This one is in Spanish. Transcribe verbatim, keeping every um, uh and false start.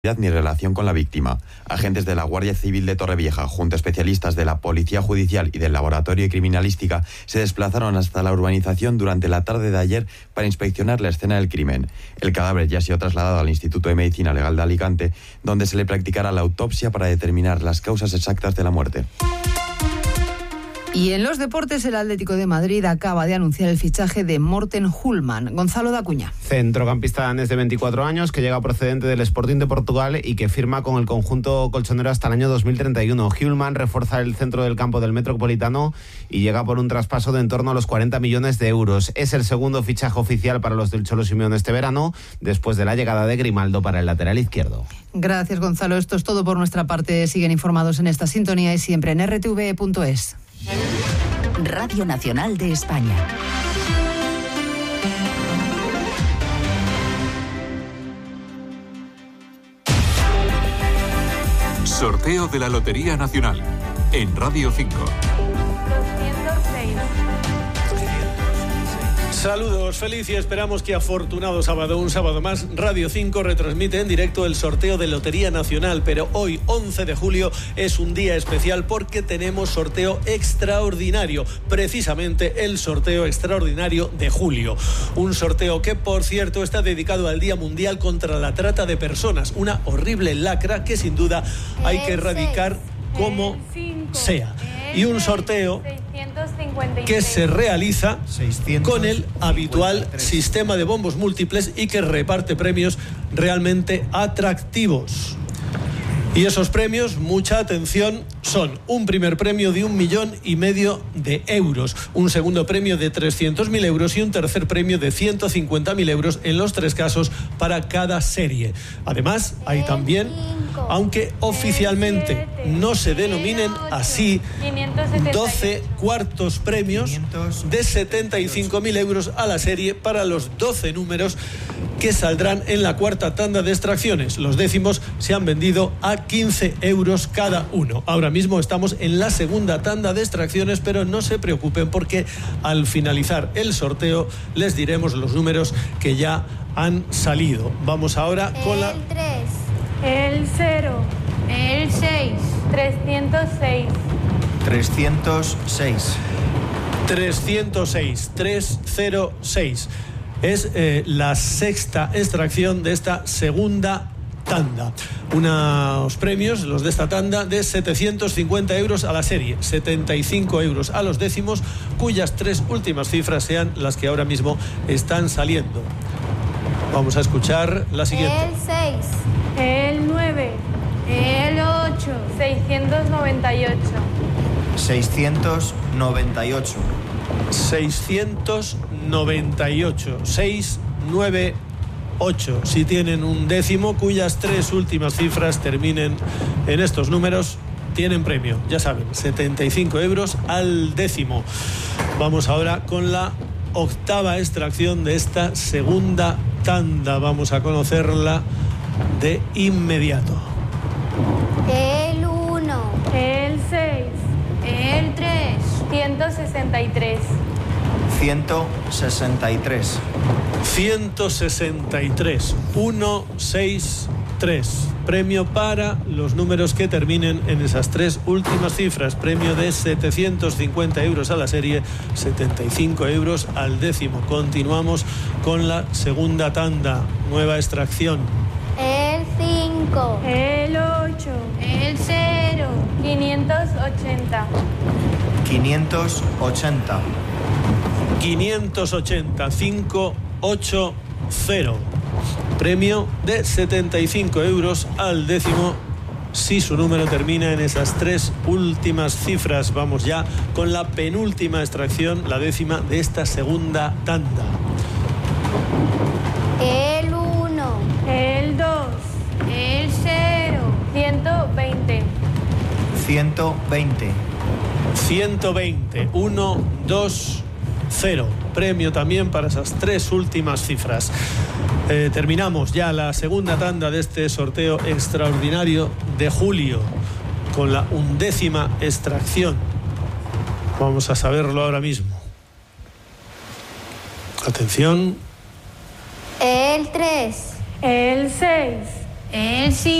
ni relación con la víctima. Agentes de la Guardia Civil de Torrevieja, junto a especialistas de la Policía Judicial y del Laboratorio de Criminalística, se desplazaron hasta la urbanización durante la tarde de ayer para inspeccionar la escena del crimen. El cadáver ya ha sido trasladado al Instituto de Medicina Legal de Alicante, donde se le practicará la autopsia para determinar las causas exactas de la muerte. Y en los deportes, el Atlético de Madrid acaba de anunciar el fichaje de Morten Hulman. Gonzalo Dacuña. Centrocampista danés de veinticuatro años que llega procedente del Sporting de Portugal y que firma con el conjunto colchonero hasta el año dos mil treinta y uno. Hulman refuerza el centro del campo del Metropolitano y llega por un traspaso de en torno a los cuarenta millones de euros. Es el segundo fichaje oficial para los del Cholo Simeone este verano, después de la llegada de Grimaldo para el lateral izquierdo. Gracias, Gonzalo. Esto es todo por nuestra parte. Siguen informados en esta sintonía y siempre en erre te ve punto es. Radio Nacional de España. Sorteo de la Lotería Nacional en Radio cinco. Saludos, feliz y esperamos que afortunado sábado, un sábado más, Radio cinco retransmite en directo el sorteo de Lotería Nacional, pero hoy, once de julio, es un día especial porque tenemos sorteo extraordinario, precisamente el sorteo extraordinario de julio. Un sorteo que, por cierto, está dedicado al Día Mundial contra la Trata de Personas, una horrible lacra que sin duda hay que erradicar como sea. Y un sorteo que se realiza con el habitual sistema de bombos múltiples y que reparte premios realmente atractivos. Y esos premios, mucha atención, son un primer premio de un millón y medio de euros, un segundo premio de trescientos mil euros y un tercer premio de ciento cincuenta mil euros en los tres casos para cada serie. Además, hay también, aunque oficialmente no se denominen así, doce cuartos premios de setenta y cinco mil euros a la serie para los doce números que saldrán en la cuarta tanda de extracciones. Los décimos se han vendido a quince euros cada uno. Ahora mismo estamos en la segunda tanda de extracciones, pero no se preocupen porque al finalizar el sorteo les diremos los números que ya han salido. Vamos ahora con la... El tres, el cero, el seis, trescientos seis. trescientos seis. trescientos seis, trescientos seis. Es eh, la sexta extracción de esta segunda tanda. Unos premios, los de esta tanda, de setecientos cincuenta euros a la serie, setenta y cinco euros a los décimos, cuyas tres últimas cifras sean las que ahora mismo están saliendo. Vamos a escuchar la siguiente. El seis, el nueve, el ocho, seiscientos noventa y ocho. seiscientos noventa y ocho. seiscientos noventa y ocho. seis nueve ocho. Si tienen un décimo cuyas tres últimas cifras terminen en estos números, tienen premio. Ya saben, setenta y cinco euros al décimo. Vamos ahora con la octava extracción de esta segunda tanda. Vamos a conocerla de inmediato. El uno, el seis, el tres, ciento sesenta y tres. ciento sesenta y tres. ciento sesenta y tres. ciento sesenta y tres. Premio para los números que terminen en esas tres últimas cifras. Premio de setecientos cincuenta euros a la serie, setenta y cinco euros al décimo. Continuamos con la segunda tanda. Nueva extracción. El cinco, el ocho, el cero, quinientos ochenta. quinientos ochenta. quinientos ochenta, quinientos ochenta. Premio de setenta y cinco euros al décimo si su número termina en esas tres últimas cifras. Vamos ya con la penúltima extracción, la décima de esta segunda tanda. El uno, el dos, el cero, ciento veinte. ciento veinte. ciento veinte. uno, dos, cero. Premio también para esas tres últimas cifras. Eh, terminamos ya la segunda tanda de este sorteo extraordinario de julio con la undécima extracción. Vamos a saberlo ahora mismo. Atención. El tres, el seis, El sí.